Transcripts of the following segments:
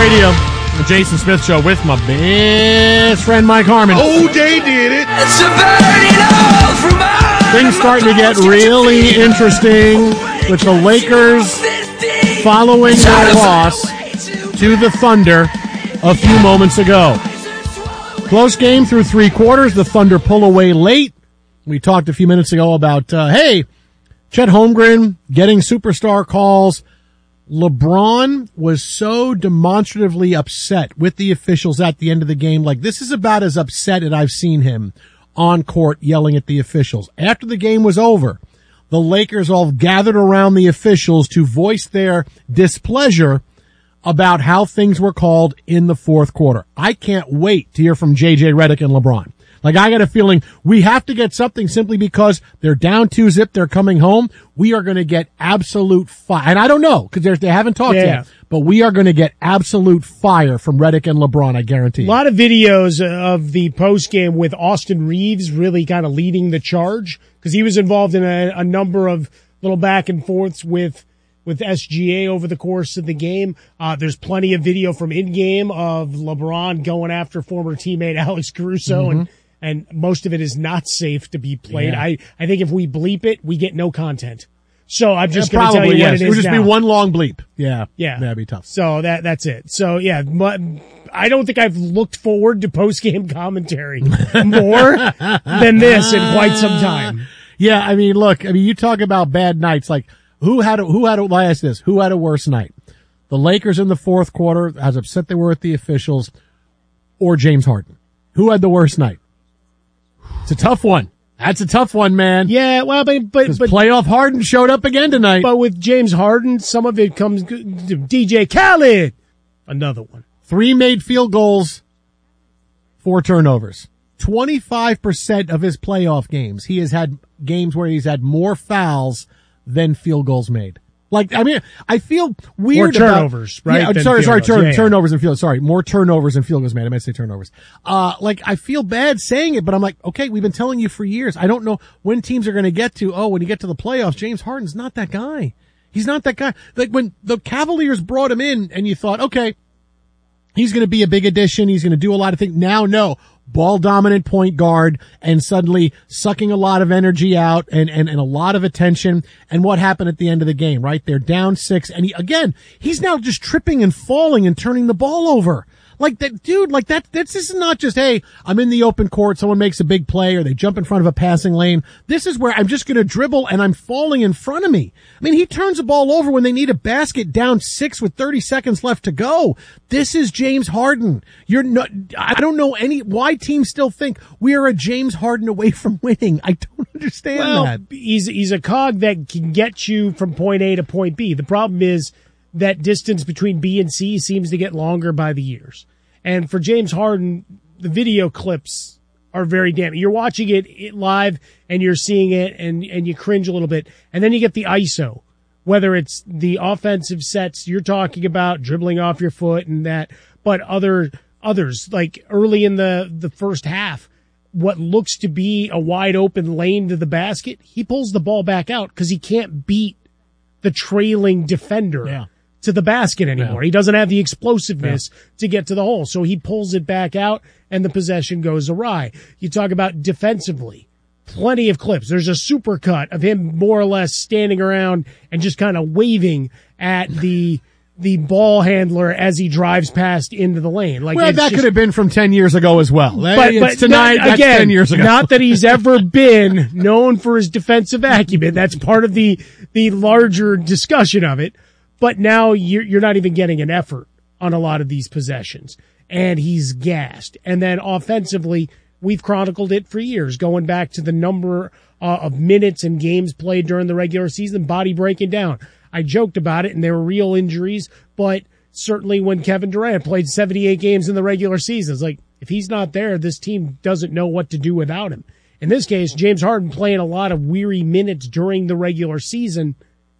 Radio, the Jason Smith Show with my best friend Mike Harmon. Oh, they did it. Things starting to get really interesting with the Lakers following their loss to the Thunder a few moments ago. Close game through three quarters. The Thunder pull away late. We talked a few minutes ago about, Chet Holmgren getting superstar calls. LeBron was so demonstratively upset with the officials at the end of the game. Like, this is about as upset as I've seen him on court yelling at the officials. After the game was over, the Lakers all gathered around the officials to voice their displeasure about how things were called in the fourth quarter. I can't wait to hear from JJ Redick and LeBron. Like, I got a feeling we have to get something simply because they're down 2-0, they're coming home. We are going to get absolute fire. And I don't know, because they haven't talked yet, but we are going to get absolute fire from Redick and LeBron, I guarantee you. A lot of videos of the postgame with Austin Reeves really kind of leading the charge, because he was involved in a number of little back and forths with SGA over the course of the game. There's plenty of video from in-game of LeBron going after former teammate Alex Caruso, and most of it is not safe to be played. Yeah. I think if we bleep it, we get no content. So I'm just going to tell you what it is. It would just now. be one long bleep. Yeah. Yeah. That'd be tough. So that's it. So yeah, I don't think I've looked forward to post-game commentary more than this in quite some time. Yeah, I mean, look, you talk about bad nights. Like, let me ask this, who had a worse night? The Lakers in the fourth quarter, as upset they were at the officials, or James Harden? Who had the worst night? It's a tough one. That's a tough one, man. Yeah, well, but playoff Harden showed up again tonight. But with James Harden, some of it comes to DJ Khaled. Another one. 3 made field goals, 4 turnovers. 25% of his playoff games, he has had games where he's had more fouls than field goals made. Like, I mean, I feel weird about turnovers, right? Yeah, turnovers and field. Sorry, more turnovers and field goals made. I meant to say turnovers. Like, I feel bad saying it, but I'm like, okay, we've been telling you for years. I don't know when teams are going to get to, when you get to the playoffs, James Harden's not that guy. He's not that guy. Like, when the Cavaliers brought him in and you thought, okay, he's going to be a big addition. He's going to do a lot of things. Now, no. Ball dominant point guard and suddenly sucking a lot of energy out and a lot of attention. And what happened at the end of the game, right? They're down 6 and he's now just tripping and falling and turning the ball over. Like that, dude, like that, this is not just, hey, I'm in the open court, someone makes a big play or they jump in front of a passing lane. This is where I'm just going to dribble and I'm falling in front of me. I mean, he turns the ball over when they need a basket down 6 with 30 seconds left to go. This is James Harden. I don't know why teams still think we are a James Harden away from winning. I don't understand that. He's a cog that can get you from point A to point B. The problem is that distance between B and C seems to get longer by the years. And for James Harden, the video clips are very damning. You're watching it live and you're seeing it and you cringe a little bit. And then you get the ISO, whether it's the offensive sets you're talking about, dribbling off your foot and that, but others, like early in the first half, what looks to be a wide open lane to the basket, he pulls the ball back out because he can't beat the trailing defender to the basket anymore. He doesn't have the explosiveness to get to the hole. So he pulls it back out and the possession goes awry. You talk about defensively, plenty of clips. There's a super cut of him more or less standing around and just kind of waving at the ball handler as he drives past into the lane. Like, well, that could have been from 10 years ago as well. But tonight, that's again, 10 years ago. Not that he's ever been known for his defensive acumen. That's part of the larger discussion of it. But now you're not even getting an effort on a lot of these possessions. And he's gassed. And then offensively, we've chronicled it for years, going back to the number of minutes and games played during the regular season, body breaking down. I joked about it, and there were real injuries, but certainly when Kevin Durant played 78 games in the regular season, it's like, if he's not there, this team doesn't know what to do without him. In this case, James Harden playing a lot of weary minutes during the regular season,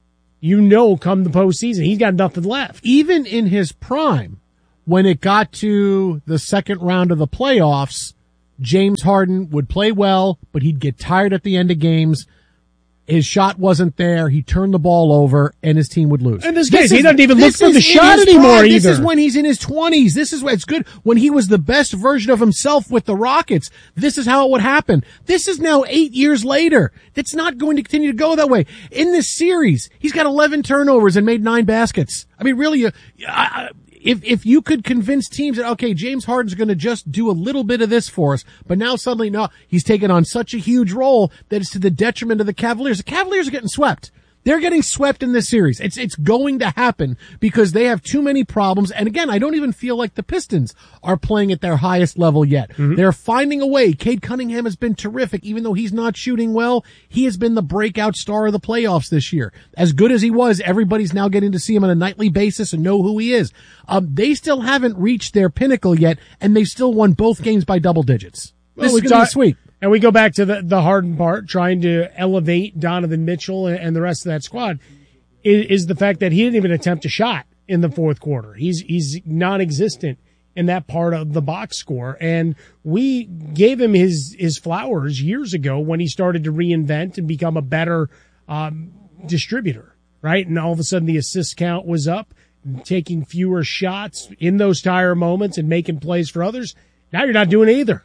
come the postseason, he's got nothing left. Even in his prime, when it got to the second round of the playoffs, James Harden would play well, but he'd get tired at the end of games. his shot wasn't there, he turned the ball over, and his team would lose. In this case, he doesn't even look for the shot anymore either. This is when he's in his 20s. This is why it's good. When he was the best version of himself with the Rockets, this is how it would happen. This is now 8 years later. It's not going to continue to go that way. In this series, he's got 11 turnovers and made 9 baskets. I mean, really, if you could convince teams that, okay, James Harden's going to just do a little bit of this for us, but now suddenly, no, he's taken on such a huge role that it's to the detriment of the Cavaliers. The Cavaliers are getting swept. They're getting swept in this series. It's going to happen because they have too many problems. And again, I don't even feel like the Pistons are playing at their highest level yet. Mm-hmm. They're finding a way. Cade Cunningham has been terrific. Even though he's not shooting well, he has been the breakout star of the playoffs this year. As good as he was, everybody's now getting to see him on a nightly basis and know who he is. They still haven't reached their pinnacle yet, and they still won both games by double digits. This is going to be sweet. And we go back to the Harden part, trying to elevate Donovan Mitchell and the rest of that squad, is the fact that he didn't even attempt a shot in the fourth quarter. He's non-existent in that part of the box score. And we gave him his flowers years ago when he started to reinvent and become a better distributor, right? And all of a sudden the assist count was up, taking fewer shots in those tire moments and making plays for others. Now you're not doing either.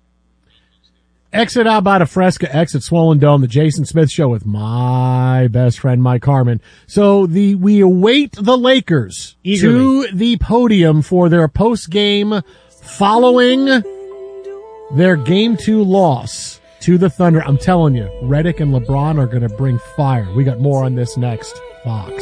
Exit out by the Fresca, exit Swollen Dome, the Jason Smith Show with my best friend, Mike Harmon. So we await the Lakers to the podium for their post-game following their Game 2 loss to the Thunder. I'm telling you, Redick and LeBron are going to bring fire. We got more on this next. Fox.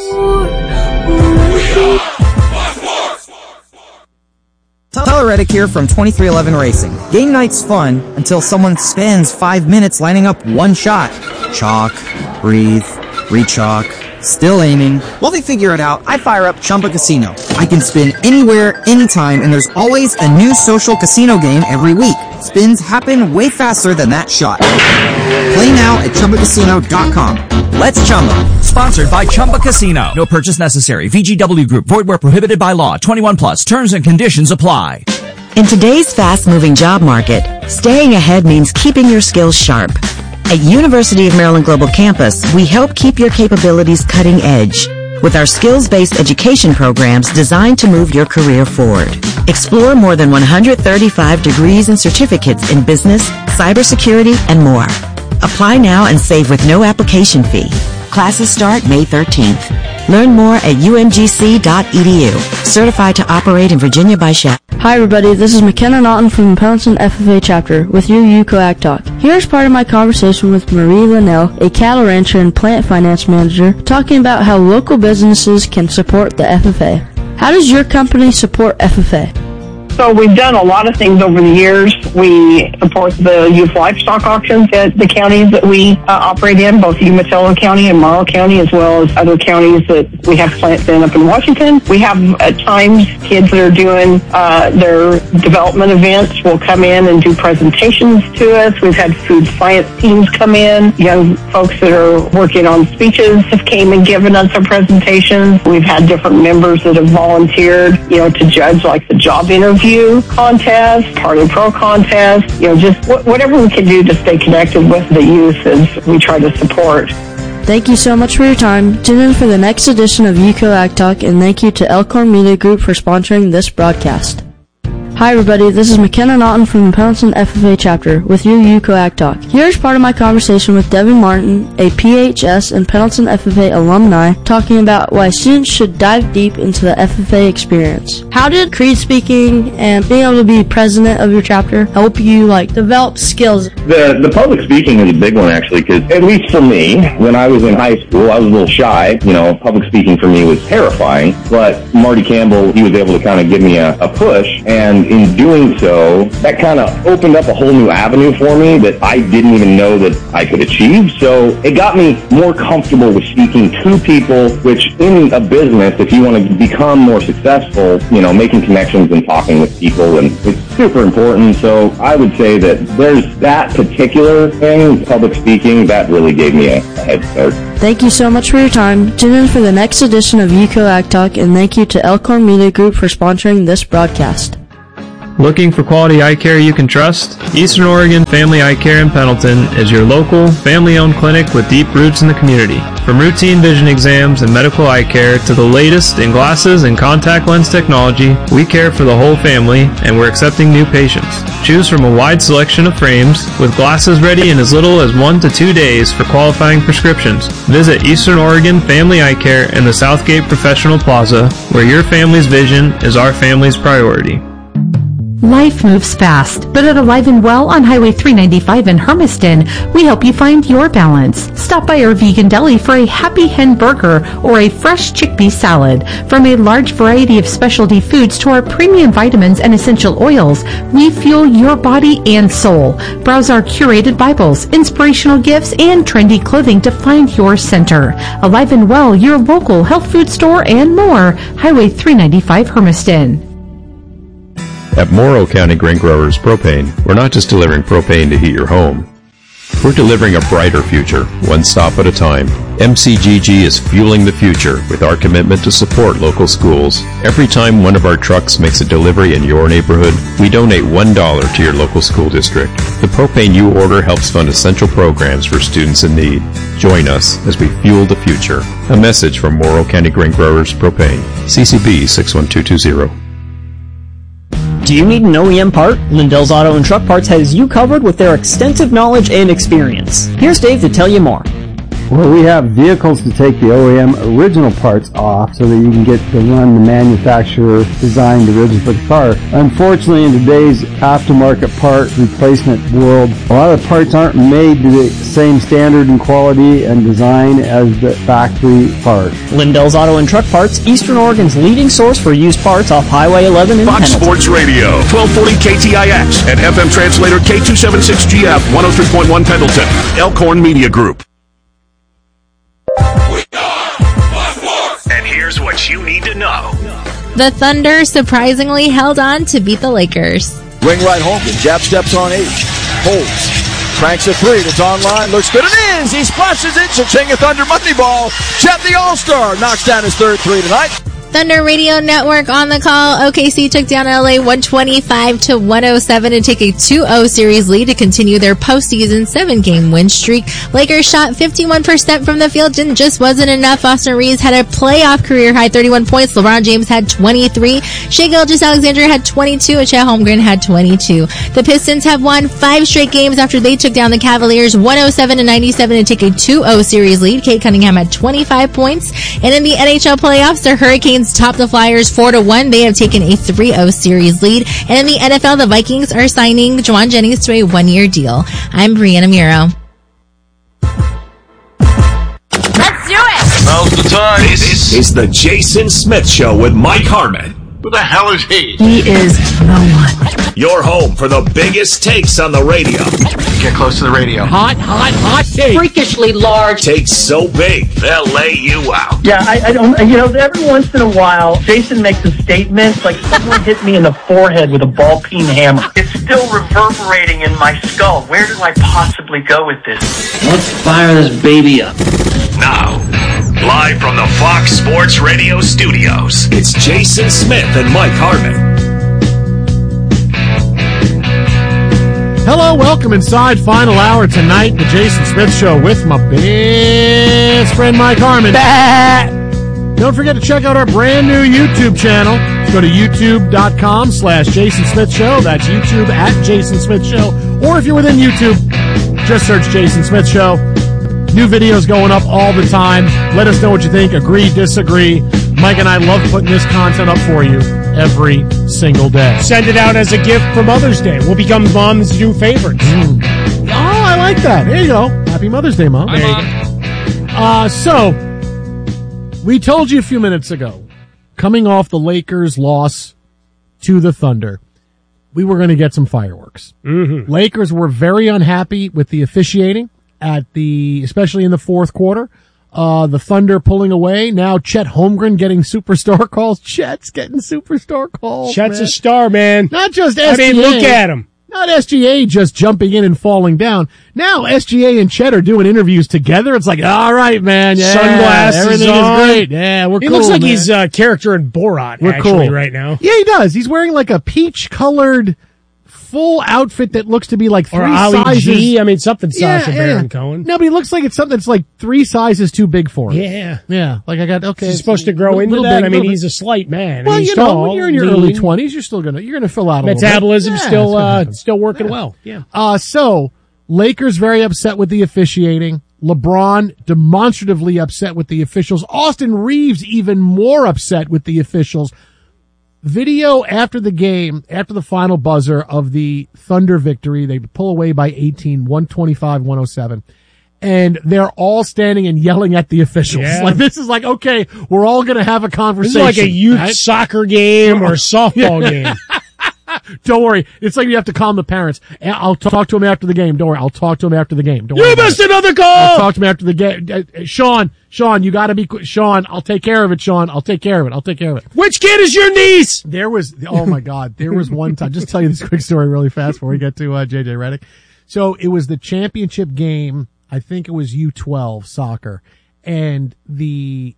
Tyler Reddick here from 2311 Racing. Game night's fun until someone spends 5 minutes lining up one shot. Chalk, breathe, re-chalk, still aiming. While they figure it out, I fire up Chumba Casino. I can spin anywhere, anytime, and there's always a new social casino game every week. Spins happen way faster than that shot. Play now at ChumbaCasino.com. Let's Chumba. Sponsored by Chumba Casino. No purchase necessary. VGW Group. Void where prohibited by law. 21 plus. Terms and conditions apply. In today's fast-moving job market, staying ahead means keeping your skills sharp. At University of Maryland Global Campus, we help keep your capabilities cutting edge with our skills-based education programs designed to move your career forward. Explore more than 135 degrees and certificates in business, cybersecurity, and more. Apply now and save with no application fee. Classes start May 13th. Learn more at umgc.edu. Certified to operate in Virginia by Shell. Hi everybody, this is McKenna Naughton from the Pendleton FFA chapter with your UCOAC Talk. Here's part of my conversation with Marie Linnell, a cattle rancher and plant finance manager, talking about how local businesses can support the FFA. How does your company support FFA? So we've done a lot of things over the years. We support the youth livestock auctions at the counties that we operate in, both Umatilla County and Morrow County, as well as other counties that we have plants in up in Washington. We have at times kids that are doing their development events will come in and do presentations to us. We've had food science teams come in. Young folks that are working on speeches have came and given us our presentations. We've had different members that have volunteered, to judge like the job interview contest, Party Pro contest, just whatever we can do to stay connected with the youth as we try to support. Thank you so much for your time. Tune in for the next edition of UCOAC Talk, and thank you to Elkhorn Media Group for sponsoring this broadcast. Hi everybody, this is McKenna Naughton from the Pendleton FFA chapter with your UCOAC Talk. Here's part of my conversation with Devin Martin, a PHS and Pendleton FFA alumni, talking about why students should dive deep into the FFA experience. How did creed speaking and being able to be president of your chapter help you develop skills? The public speaking is a big one actually, because at least for me, when I was in high school, I was a little shy. Public speaking for me was terrifying, but Marty Campbell, he was able to kind of give me a push, and in doing so, that kind of opened up a whole new avenue for me that I didn't even know that I could achieve. So it got me more comfortable with speaking to people, which in a business, if you want to become more successful, making connections and talking with people, and it's super important. So I would say that there's that particular thing, public speaking, that really gave me a head start. Thank you so much for your time. Tune in for the next edition of UCOAC Talk, and thank you to Elkhorn Media Group for sponsoring this broadcast. Looking for quality eye care you can trust? Eastern Oregon Family Eye Care in Pendleton is your local, family-owned clinic with deep roots in the community. From routine vision exams and medical eye care to the latest in glasses and contact lens technology, we care for the whole family, and we're accepting new patients. Choose from a wide selection of frames, with glasses ready in as little as 1 to 2 days for qualifying prescriptions. Visit Eastern Oregon Family Eye Care in the Southgate Professional Plaza, where your family's vision is our family's priority. Life moves fast, but at Alive and Well on Highway 395 in Hermiston, we help you find your balance. Stop by our vegan deli for a Happy Hen burger or a fresh chickpea salad. From a large variety of specialty foods to our premium vitamins and essential oils, we fuel your body and soul. Browse our curated Bibles, inspirational gifts, and trendy clothing to find your center. Alive and Well, your local health food store and more. Highway 395 Hermiston. At Morrow County Grain Growers Propane, we're not just delivering propane to heat your home. We're delivering a brighter future, one stop at a time. MCGG is fueling the future with our commitment to support local schools. Every time one of our trucks makes a delivery in your neighborhood, we donate $1 to your local school district. The propane you order helps fund essential programs for students in need. Join us as we fuel the future. A message from Morrow County Grain Growers Propane. CCB 61220. Do you need an OEM part? Lindell's Auto and Truck Parts has you covered with their extensive knowledge and experience. Here's Dave to tell you more. Well, we have vehicles to take the OEM original parts off so that you can get to run the manufacturer designed originally for the car. Unfortunately, in today's aftermarket part replacement world, a lot of the parts aren't made to the same standard and quality and design as the factory part. Lindell's Auto and Truck Parts, Eastern Oregon's leading source for used parts off Highway 11 in Fox Pendleton. Sports Radio, 1240 KTIX, and FM translator K276GF 103.1 Pendleton. Elkhorn Media Group. And here's what you need to know. The Thunder surprisingly held on to beat the Lakers. Wing right home, and Jab steps on H. Holds. Cranks a three. It's online. Looks good. It is. He splashes it. Cha-ching Thunder Monday ball. Chet the All-Star knocks down his third three tonight. Thunder Radio Network on the call. OKC took down LA 125-107 to take a 2-0 series lead to continue their postseason 7-game win streak. Lakers shot 51% from the field and just wasn't enough. Austin Reeves had a playoff career-high 31 points. LeBron James had 23. Shai Gilgeous-Alexander had 22, and Chet Holmgren had 22. The Pistons have won 5 straight games after they took down the Cavaliers 107-97 to take a 2-0 series lead. Cade Cunningham had 25 points. And in the NHL playoffs, the Hurricanes topped the Flyers 4-1. They have taken a 3-0 series lead. And in the NFL, the Vikings are signing Juwan Jennings to a 1-year deal. I'm Brianna Muro. Let's do it! Now's the time. This is the Jason Smith Show with Mike Harmon. Who the hell is he? He is no one. Your home for the biggest takes on the radio. Get close to the radio. Hot take. Freakishly large. Takes so big, they'll lay you out. Yeah, I don't, every once in a while, Jason makes a statement like someone hit me in the forehead with a ball-peen hammer. It's still reverberating in my skull. Where do I possibly go with this? Let's fire this baby up. Now, live from the Fox Sports Radio studios, it's Jason Smith and Mike Harmon. Hello, welcome inside final hour tonight, the Jason Smith Show with my best friend Mike Harmon. Don't forget to check out our brand new YouTube channel. Just go to youtube.com/Jason Smith Show. That's YouTube @Jason Smith Show. Or if you're within YouTube, just search Jason Smith Show. New videos going up all the time. Let us know what you think. Agree, disagree. Mike and I love putting this content up for you every single day. Send it out as a gift for Mother's Day. We'll become Mom's new favorites. Oh, I like that. There you go. Happy Mother's Day, Mom. Hi, there you go. So, we told you a few minutes ago, coming off the Lakers' loss to the Thunder, we were going to get some fireworks. Mm-hmm. Lakers were very unhappy with the officiating especially in the fourth quarter. The Thunder pulling away. Now Chet Holmgren getting superstar calls. Chet's getting superstar calls. Chet's man. a star, man. Not just SBA. I mean, look at him. Not SGA just jumping in and falling down. Now SGA and Chet are doing interviews together. It's like, all right, man. Yeah, sunglasses everything on. is great. Yeah, we're cool. He looks like man. he's a character in Borat, we're actually, cool right now. Yeah, he does. He's wearing like a peach-colored full outfit that looks to be like 3 Ali sizes. G. I mean, something Sacha Baron Cohen. No, but he looks like it's something that's like 3 sizes too big for him. Yeah. Yeah. Like I got, okay. He's supposed to grow into that. I mean, he's a slight man. Well, he's you know, tall, when you're in your lean. early 20s, you're gonna fill out a Metabolism's little bit. still working well. Yeah. So Lakers very upset with the officiating. LeBron demonstratively upset with the officials. Austin Reeves even more upset with the officials. Video after the game, after the final buzzer of the Thunder victory, they pull away by 18, 125-107. And they're all standing and yelling at the officials. Yeah. Like, this is like, okay, we're all going to have a conversation. This is like a youth right? soccer game or softball game. Don't worry. It's like you have to calm the parents. I'll talk to him after the game. Don't worry. I'll talk to him after the game. Don't worry. You missed another goal! I'll talk to him after the game. Sean, you gotta be, Sean, I'll take care of it, Sean. I'll take care of it. Which kid is your niece? There was, oh my God, there was one time, just tell you this quick story really fast before we get to JJ Redick. So it was the championship game. I think it was U12 soccer, and the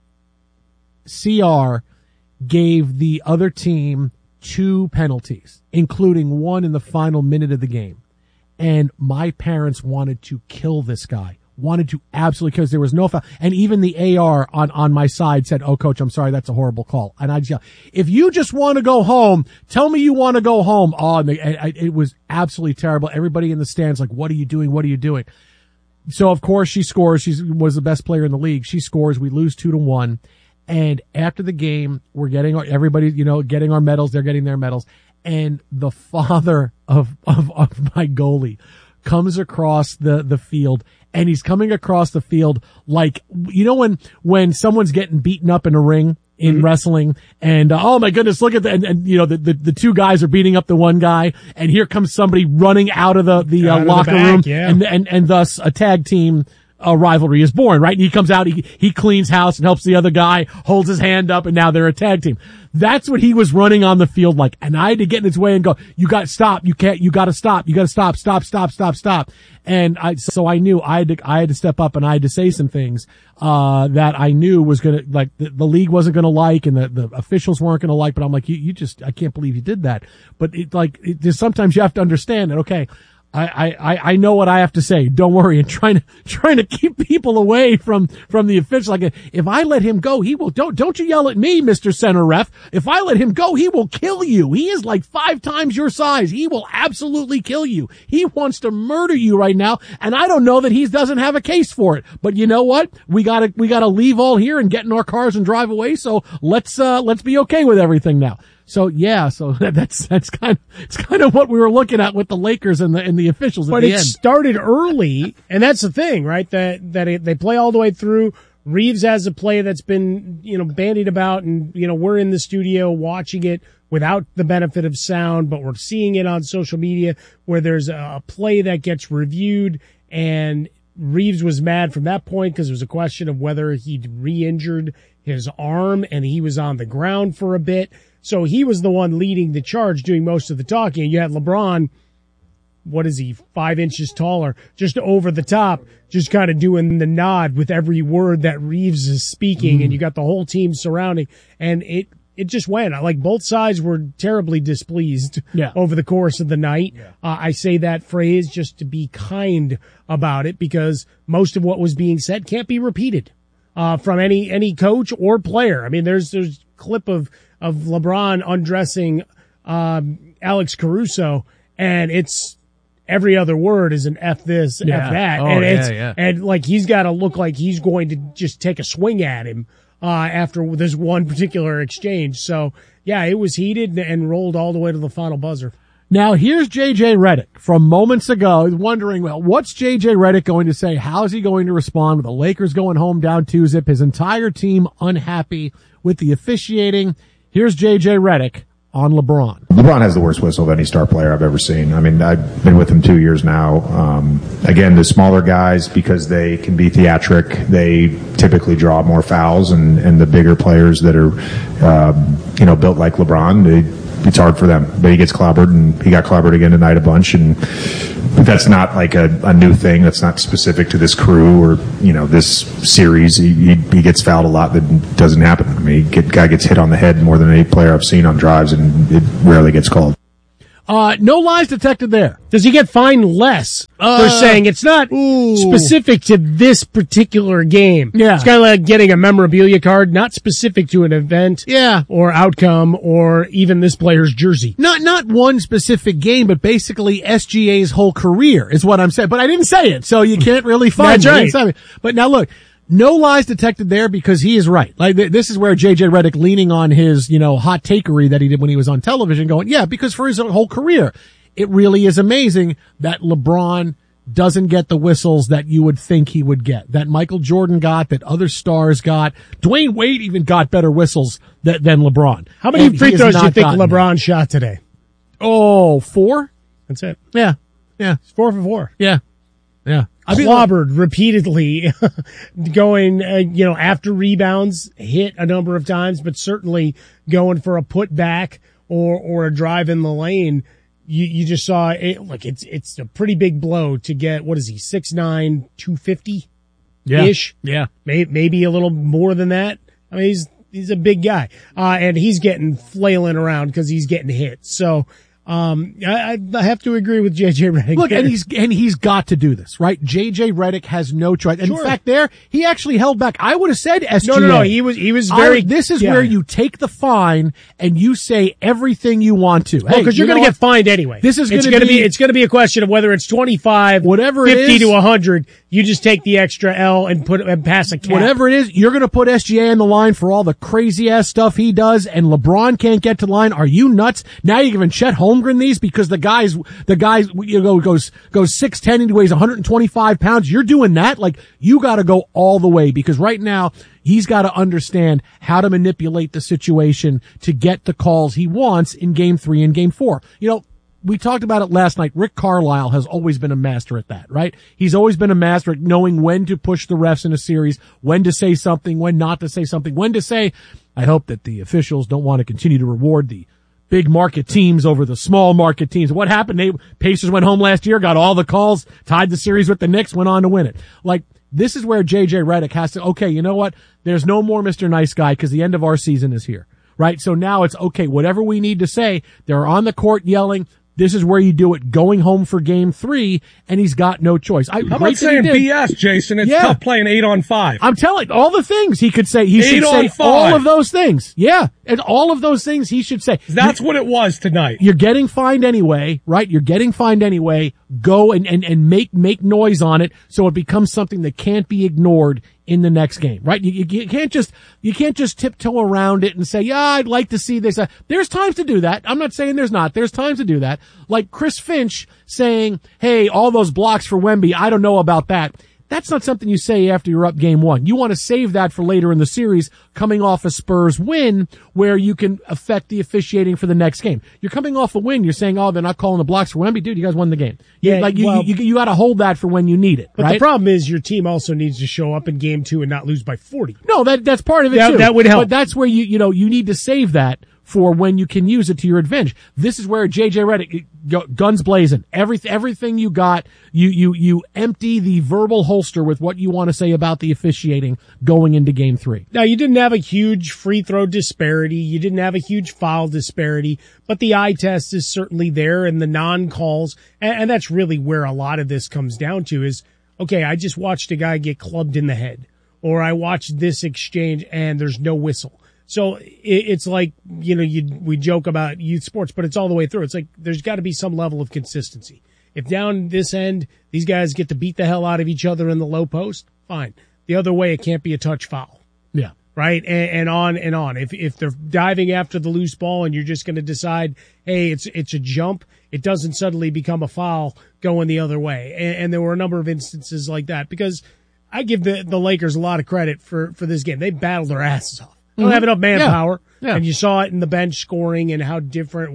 CR gave the other team 2 penalties, including one in the final minute of the game. And my parents wanted to kill this guy. Wanted to absolutely, because there was no foul. And even the AR on my side said, "Oh, coach, I'm sorry, that's a horrible call." And I just yelled, "If you just want to go home, tell me you want to go home." Oh, and it was absolutely terrible. Everybody in the stands like, "What are you doing? What are you doing?" So of course she scores. She was the best player in the league. She scores. We lose 2-1. And after the game, we're getting everybody, getting our medals. They're getting their medals. And the father of my goalie comes across the field, and he's coming across the field like, when someone's getting beaten up in a ring in wrestling, and oh my goodness, look at that, and the 2 guys are beating up the one guy, and here comes somebody running out of the locker room, yeah. and thus a tag team rivalry is born, right? And he comes out, he cleans house and helps the other guy, holds his hand up, and now they're a tag team. That's what he was running on the field like. And I had to get in his way and go, "You got to stop. You got to stop. You got to stop. And so I knew I had to step up, and I had to say some things, that I knew was gonna, like, the league wasn't gonna like, and the officials weren't gonna like, but I'm like, I can't believe you did that. But sometimes you have to understand that, okay, I know what I have to say. Don't worry. And trying to keep people away from the official. Like, if I let him go, he will, don't you yell at me, Mr. Center Ref. If I let him go, he will kill you. He is like 5 times your size. He will absolutely kill you. He wants to murder you right now. And I don't know that he doesn't have a case for it. But you know what? We gotta leave all here and get in our cars and drive away. So let's be okay with everything now. So yeah, that's kind of what we were looking at with the Lakers and the officials at the end. But it started early, and that's the thing, right? That they play all the way through. Reeves has a play that's been, bandied about, and, we're in the studio watching it without the benefit of sound, but we're seeing it on social media where there's a play that gets reviewed, and Reeves was mad from that point because it was a question of whether he'd re-injured his arm, and he was on the ground for a bit. So he was the one leading the charge, doing most of the talking. You had LeBron, what is he, 5 inches taller, just over the top, just kind of doing the nod with every word that Reeves is speaking, and you got the whole team surrounding, and it just went. Like, both sides were terribly displeased over the course of the night. Yeah. I say that phrase just to be kind about it, because most of what was being said can't be repeated from any coach or player. I mean, there's clip of LeBron undressing Alex Caruso, and it's every other word is an F this, F that. And like, he's got to look like he's going to just take a swing at him after this one particular exchange. So yeah, it was heated and rolled all the way to the final buzzer. Now here's JJ Redick from moments ago, wondering, well, what's JJ Redick going to say? How's he going to respond with the Lakers going home down 2-zip, his entire team unhappy with the officiating? Here's JJ Redick on LeBron. LeBron has the worst whistle of any star player I've ever seen. I mean, I've been with him 2 years now. Again, the smaller guys, because they can be theatric, they typically draw more fouls, and the bigger players that are, built like LeBron, it's hard for them. But he gets clobbered, and he got clobbered again tonight a bunch, and that's not like a new thing. That's not specific to this crew or, this series. He gets fouled a lot. That doesn't happen. I mean, guy gets hit on the head more than any player I've seen on drives, and it rarely gets called. No lies detected there. Does he get fined less for saying it's not specific to this particular game? Yeah. It's kind of like getting a memorabilia card, not specific to an event or outcome or even this player's jersey. Not one specific game, but basically SGA's whole career is what I'm saying. But I didn't say it, so you can't really find That's it. right. But now look, no lies detected there because he is right. Like this is where JJ Redick leaning on his, hot takery that he did when he was on television going, because for his whole career, it really is amazing that LeBron doesn't get the whistles that you would think he would get, that Michael Jordan got, that other stars got. Dwayne Wade even got better whistles than LeBron. How many free throws do you think LeBron shot today? 4? That's it. Yeah. It's 4 for 4. Yeah. Clobbered repeatedly, going, after rebounds, hit a number of times, but certainly going for a putback or a drive in the lane. You just saw it, it's a pretty big blow to get, what is he, 6'9", 250 ish? Yeah. Maybe a little more than that. I mean, he's a big guy. And he's getting flailing around because he's getting hit. So, I have to agree with JJ Redick. Look, and he's got to do this, right? JJ Redick has no choice. And in fact, he actually held back. I would have said SGA. No, he was very. This is where you take the fine and you say everything you want to. Well, because you're going to get fined anyway. This is it's going to be a question of whether it's 25, whatever 50 it is, to 100. You just take the extra L and pass a cap. Whatever it is, you're going to put SGA in the line for all the crazy ass stuff he does, and LeBron can't get to the line. Are you nuts? Now you're giving Chet Holmgren these because the guy goes 6'10" and he weighs 125 pounds. You're doing that? Like, you got to go all the way because right now he's got to understand how to manipulate the situation to get the calls he wants in Game 3 and Game 4. We talked about it last night. Rick Carlisle has always been a master at that, right? He's always been a master at knowing when to push the refs in a series, when to say something, when not to say something, when to say, I hope that the officials don't want to continue to reward the big market teams over the small market teams. What happened? Pacers went home last year, got all the calls, tied the series with the Knicks, went on to win it. Like, this is where JJ Redick has to, okay, you know what? There's no more Mr. Nice Guy because the end of our season is here, right? So now it's, okay, whatever we need to say, they're on the court yelling. This is where you do it, going home for Game 3, and he's got no choice. How about saying BS, Jason? It's tough playing 8-on-5. I'm telling all the things he could say. He should say all of those things. Yeah, and all of those things he should say. That's what it was tonight. You're getting fined anyway, right? You're getting fined anyway. Go and make noise on it so it becomes something that can't be ignored in the next game, right? You can't just tiptoe around it and say, yeah, I'd like to see this. There's times to do that. I'm not saying there's not. There's times to do that. Like Chris Finch saying, hey, all those blocks for Wemby, I don't know about that. That's not something you say after you're up Game 1. You want to save that for later in the series, coming off a Spurs win where you can affect the officiating for the next game. You're coming off a win. You're saying, oh, they're not calling the blocks for Wemby. Dude, you guys won the game. You got to hold that for when you need it, but right? The problem is your team also needs to show up in Game 2 and not lose by 40. No, that's part of it too. That would help. But that's where you need to save that for when you can use it to your advantage. This is where JJ Redick, guns blazing. Everything you got, you empty the verbal holster with what you want to say about the officiating going into Game 3. Now, you didn't have a huge free throw disparity. You didn't have a huge foul disparity, but the eye test is certainly there and the non-calls. And that's really where a lot of this comes down to is, okay, I just watched a guy get clubbed in the head, or I watched this exchange and there's no whistle. So it's like, we joke about youth sports, but it's all the way through. It's like there's got to be some level of consistency. If down this end, these guys get to beat the hell out of each other in the low post, fine. The other way, it can't be a touch foul. Yeah. Right? And on and on. If they're diving after the loose ball and you're just going to decide, hey, it's a jump, it doesn't suddenly become a foul going the other way. And there were a number of instances like that because I give the Lakers a lot of credit for this game. They battled their asses off. They don't have enough manpower. Yeah. And you saw it in the bench scoring and how different,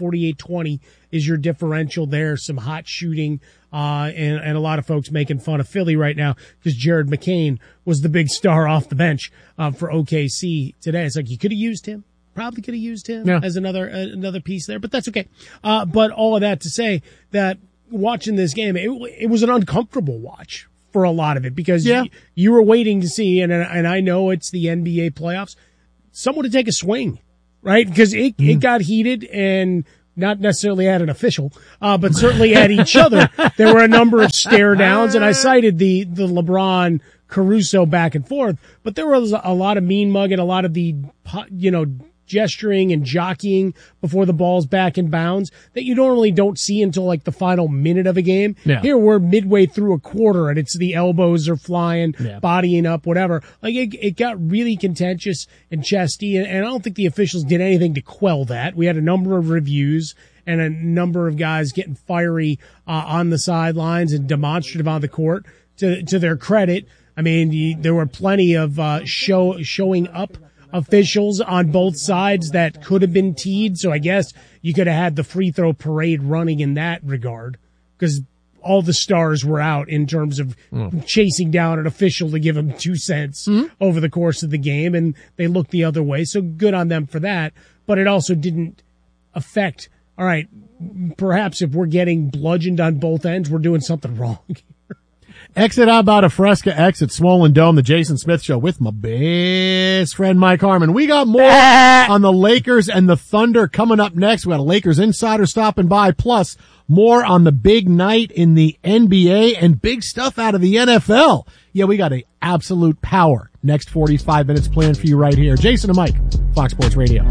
48-20 is your differential there. Some hot shooting, and a lot of folks making fun of Philly right now because Jared McCain was the big star off the bench, for OKC today. It's like you could have used him. Probably could have used him as another piece there, but that's okay. But all of that to say that watching this game, it was an uncomfortable watch for a lot of it because you were waiting to see, and I know it's the NBA playoffs, someone to take a swing, right? Because it got heated and not necessarily at an official, but certainly at each other. There were a number of stare downs, and I cited the LeBron Caruso back and forth, but there was a lot of mean mugging, a lot of the, gesturing and jockeying before the ball's back in bounds that you normally don't see until like the final minute of a game. Yeah. Here we're midway through a quarter and it's the elbows are flying, bodying up, whatever. Like it got really contentious and chesty, and I don't think the officials did anything to quell that. We had a number of reviews and a number of guys getting fiery on the sidelines and demonstrative on the court. To their credit, I mean, there were plenty of showing up officials on both sides that could have been teed. So I guess you could have had the free throw parade running in that regard because all the stars were out in terms of chasing down an official to give him 2 cents over the course of the game. And they looked the other way. So good on them for that. But it also didn't affect, all right, perhaps if we're getting bludgeoned on both ends, we're doing something wrong. Exit about a Fresca exit Swollen Dome, the Jason Smith Show with my best friend Mike Harmon. We got more on the Lakers and the Thunder coming up next. We got a Lakers insider stopping by, plus more on the big night in the NBA and big stuff out of the NFL. Yeah, we got a absolute power next 45 minutes planned for you right here. Jason and Mike, Fox Sports Radio.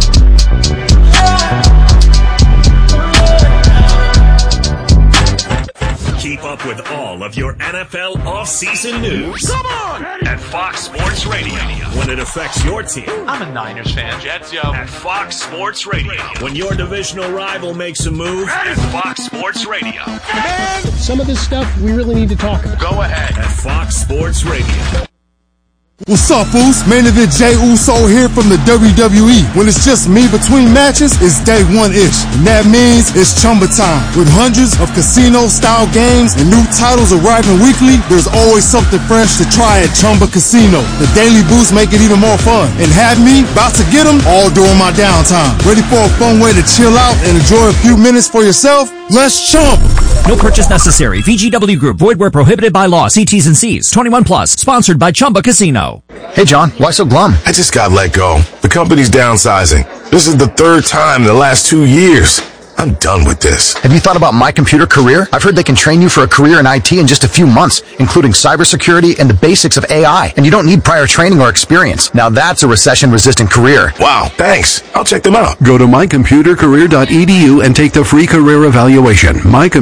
Keep up with all of your NFL offseason news. Come on! At Fox Sports Radio. When it affects your team. I'm a Niners fan, Jets, yo. At Fox Sports Radio. When your divisional rival makes a move. At Fox Sports Radio. Man, some of this stuff we really need to talk about. Go ahead. At Fox Sports Radio. What's up, Foos? Main event Jey Uso here from the WWE. When it's just me between matches, it's day one-ish. And that means it's Chumba time. With hundreds of casino-style games and new titles arriving weekly, there's always something fresh to try at Chumba Casino. The daily boosts make it even more fun. And have me about to get them all during my downtime. Ready for a fun way to chill out and enjoy a few minutes for yourself? Let's chump! No purchase necessary. VGW Group. Void where prohibited by law. See T's and C's. 21 plus. Sponsored by Chumba Casino. Hey, John. Why so glum? I just got let go. The company's downsizing. This is the third time in the last 2 years. I'm done with this. Have you thought about My Computer Career? I've heard they can train you for a career in IT in just a few months, including cybersecurity and the basics of AI. And you don't need prior training or experience. Now that's a recession-resistant career. Wow, thanks. I'll check them out. Go to mycomputercareer.edu and take the free career evaluation.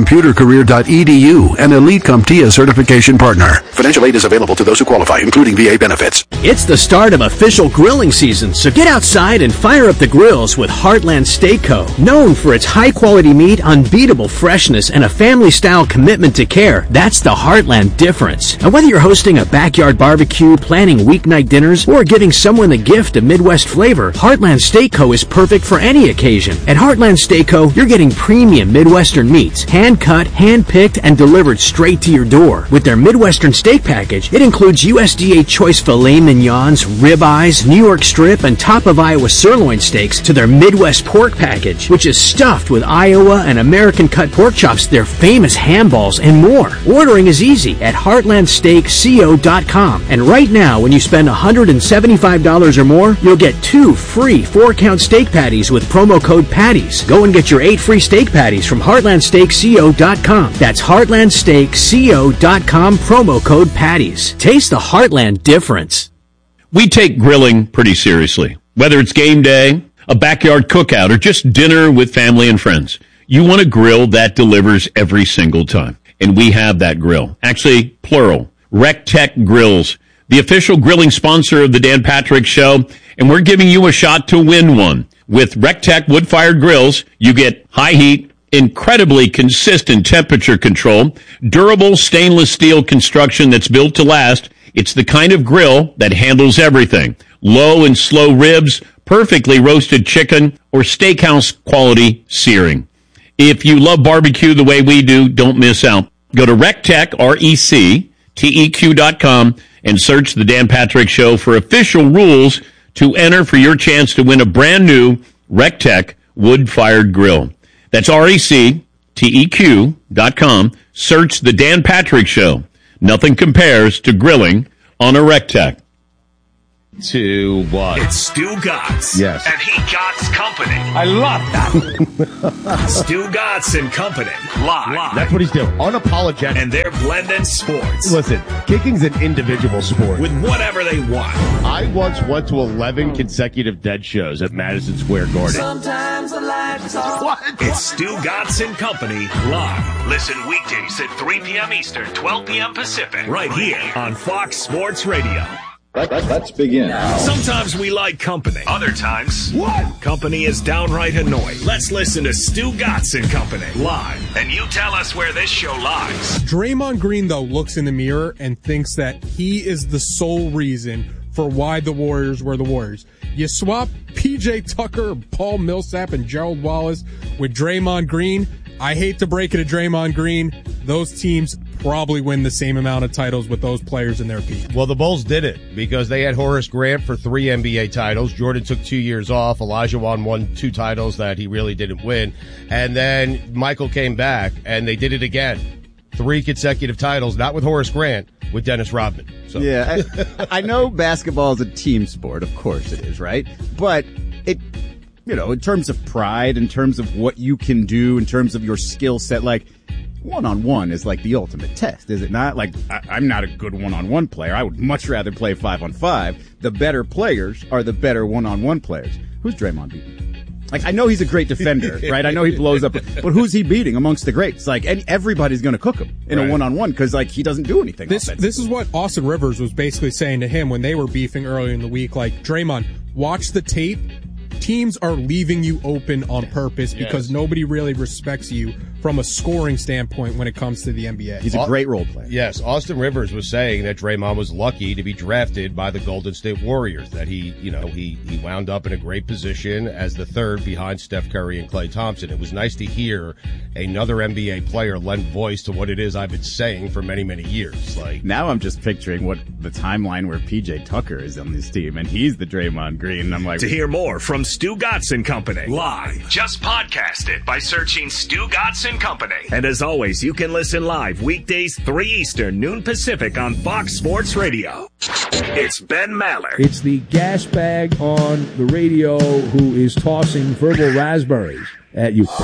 Mycomputercareer.edu, an Elite CompTIA certification partner. Financial aid is available to those who qualify, including VA benefits. It's the start of official grilling season, so get outside and fire up the grills with Heartland Steak Co. Known for its high-quality meat, unbeatable freshness, and a family-style commitment to care. That's the Heartland difference. And whether you're hosting a backyard barbecue, planning weeknight dinners, or giving someone the gift of Midwest flavor, Heartland Steak Co. is perfect for any occasion. At Heartland Steak Co., you're getting premium Midwestern meats, hand-cut, hand-picked, and delivered straight to your door. With their Midwestern steak package, it includes USDA choice filet mignons, ribeyes, New York strip, and top of Iowa sirloin steaks to their Midwest pork package, which is stuffed with Iowa and American cut pork chops, their famous ham balls, and more. Ordering is easy at heartlandsteakco.com. And right now, when you spend $175 or more, you'll get 2 free 4-count steak patties with promo code PATTIES. Go and get your 8 free steak patties from heartlandsteakco.com. That's heartlandsteakco.com, promo code PATTIES. Taste the Heartland difference. We take grilling pretty seriously. Whether it's game day, a backyard cookout, or just dinner with family and friends, you want a grill that delivers every single time. And we have that grill. Actually, plural. RecTech Grills, the official grilling sponsor of the Dan Patrick Show, and we're giving you a shot to win one. With RecTech wood-fired grills, you get high heat, incredibly consistent temperature control, durable stainless steel construction that's built to last. It's the kind of grill that handles everything. Low and slow ribs, perfectly roasted chicken, or steakhouse quality searing. If you love barbecue the way we do, don't miss out. Go to RecTech, RecTeq.com, and search the Dan Patrick Show for official rules to enter for your chance to win a brand new RecTech wood-fired grill. That's RecTeq.com. Search The Dan Patrick Show. Nothing compares to grilling on a RecTech. To what? It's Stu Gatz. Yes. And he Gatz Company. I love that. Stu Gatz and Company. Live. That's what he's doing. Unapologetic. And they're blending sports. Listen, kicking's an individual sport. With whatever they want. I once went to 11 consecutive dead shows at Madison Square Garden. Sometimes the life is all. What? It's Stu Gatz and Company. Live. Listen weekdays at 3 p.m. Eastern, 12 p.m. Pacific. Right here on Fox Sports Radio. Let's begin. Sometimes we like company. Other times, what? Company is downright annoying. Let's listen to Stu Gatz and Company live. And you tell us where this show lies. Draymond Green, though, looks in the mirror and thinks that he is the sole reason for why the Warriors were the Warriors. You swap PJ Tucker, Paul Millsap, and Gerald Wallace with Draymond Green. I hate to break it to Draymond Green. Those teams probably win the same amount of titles with those players in their peak. Well, the Bulls did it because they had Horace Grant for 3 NBA titles. Jordan took 2 years off. Olajuwon won 2 titles that he really didn't win. And then Michael came back, and they did it again. 3 consecutive titles, not with Horace Grant, with Dennis Rodman. So. Yeah, I know basketball is a team sport. Of course it is, right? But it, you know, in terms of pride, in terms of what you can do, in terms of your skill set, like, one-on-one is like the ultimate test, is it not? Like, I'm not a good one-on-one player. I would much rather play 5-on-5. The better players are the better one-on-one players. Who's Draymond beating? Like, I know he's a great defender, right? I know he blows up, but who's he beating amongst the greats? Like, and everybody's going to cook him in a one-on-one because, like, he doesn't do anything. This is what Austin Rivers was basically saying to him when they were beefing earlier in the week. Like, Draymond, watch the tape. Teams are leaving you open on purpose because nobody really respects you from a scoring standpoint when it comes to the NBA. He's a great role player. Yes, Austin Rivers was saying that Draymond was lucky to be drafted by the Golden State Warriors, that he wound up in a great position as the third behind Steph Curry and Klay Thompson. It was nice to hear another NBA player lend voice to what it is I've been saying for many, many years. Like, now I'm just picturing what the timeline where PJ Tucker is on this team, and he's the Draymond Green. And I'm like, to hear more from Stu Gatz and Company live, just podcast it by searching Stu Gatz and Company. And as always, you can listen live weekdays 3 Eastern, noon Pacific on Fox Sports Radio. It's Ben Maller. It's the gas bag on the radio who is tossing verbal raspberries at you.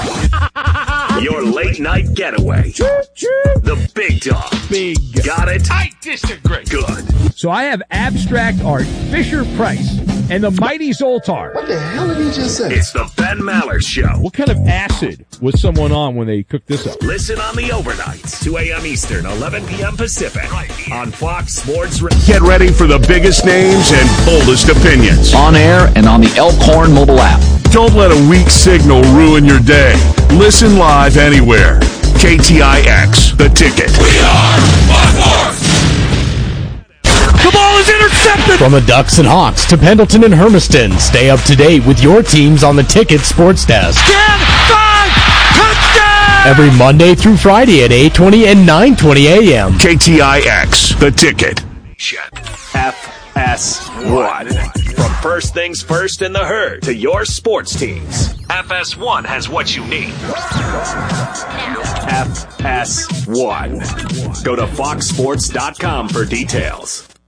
Your late night getaway. The big dog. Big. Got it? I disagree. Good. So I have abstract art, Fisher-Price, and the mighty Zoltar. What the hell did he just say? It's the Ben Maller Show. What kind of acid was someone on when they cooked this up? Listen on the overnights, 2 a.m. Eastern, 11 p.m. Pacific, right here on Fox Sports Radio. Get ready for the biggest names and boldest opinions. On air and on the Elkhorn mobile app. Don't let a weak signal ruin your day. Listen live anywhere. KTIX, The Ticket. We are one force. The ball is intercepted. From the Ducks and Hawks to Pendleton and Hermiston, stay up to date with your teams on the Ticket Sports Desk. 10, 5, touchdown! Every Monday through Friday at 8:20 and 9:20 a.m. KTIX, The Ticket. FS1. From first things first in the herd to your sports teams, FS1 has what you need. FS1. Go to foxsports.com for details.